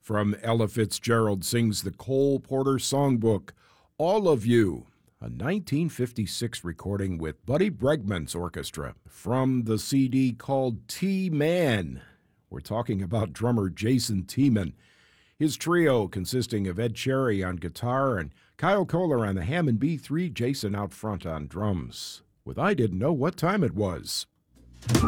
from Ella Fitzgerald sings the Cole Porter Songbook, All of You, a 1956 recording with Buddy Bregman's orchestra from the CD called T-Man. We're talking about drummer Jason Tiemann. His trio consisting of Ed Cherry on guitar and Kyle Kohler on the Hammond B3, Jason out front on drums. With I Didn't Know What Time It Was.